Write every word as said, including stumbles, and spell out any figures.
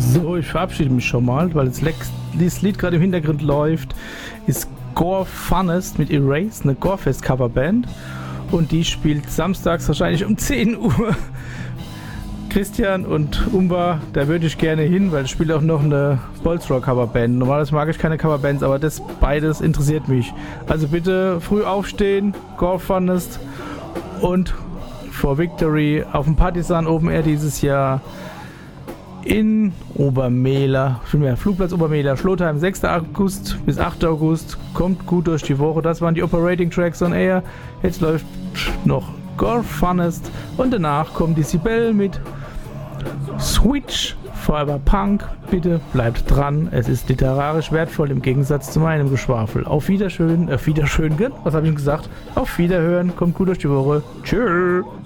So, ich verabschiede mich schon mal, weil das, Lex das Lied gerade im Hintergrund läuft. Ist Gore Funnest mit Erase, eine Gorefest-Coverband. Und die spielt samstags wahrscheinlich um zehn Uhr. Christian und Umba, da würde ich gerne hin, weil es spielt auch noch eine Bolzrock-Coverband. Normalerweise mag ich keine Coverbands, aber das beides interessiert mich. Also bitte früh aufstehen, Gore Funnest und For Victory auf dem Partisan Open Air dieses Jahr in Obermehler, Flugplatz Obermehler, Schlotheim, sechster August bis achter August. Kommt gut durch die Woche. Das waren die Operating Tracks on Air. Jetzt läuft noch Gore Funnest und danach kommt die Sibel mit Switch Forever Punk. Bitte bleibt dran. Es ist literarisch wertvoll im Gegensatz zu meinem Geschwafel. Auf Wiederschön, auf Wiederschön, was habe ich gesagt? Auf Wiederhören. Kommt gut durch die Woche. Tschüss.